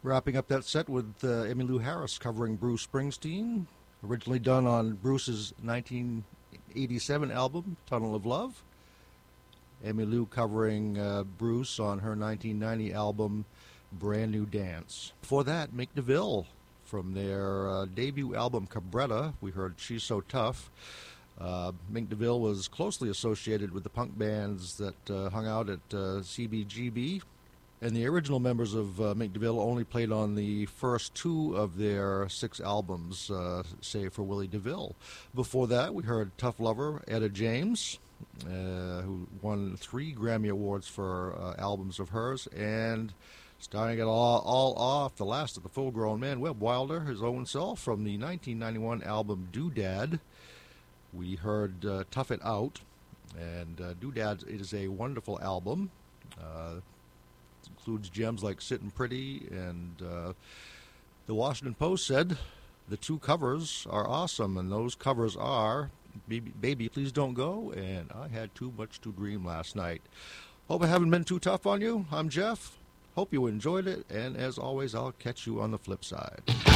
Wrapping up that set with Emmylou Harris covering Bruce Springsteen, originally done on Bruce's 1987 album, Tunnel of Love. Emmylou covering Bruce on her 1990 album, Brand New Dance. Before that, Mick DeVille from their debut album, Cabretta. We heard She's So Tough. Mick DeVille was closely associated with the punk bands that hung out at CBGB. And the original members of Mick DeVille only played on the first two of their 6 albums, save for Willie DeVille. Before that, we heard Tough Lover, Etta James, who won 3 Grammy Awards for albums of hers. And starting it all off, the last of the full-grown men, Webb Wilder, his own self, from the 1991 album Doodad. We heard Tough It Out, and Doodad is a wonderful album. Includes gems like Sittin' Pretty, and the Washington Post said the 2 covers are awesome, and those covers are Baby Please Don't Go and I Had Too Much to Dream Last Night. Hope I haven't been too tough on you. I'm Jeff. Hope you enjoyed it, and as always, I'll catch you on the flip side.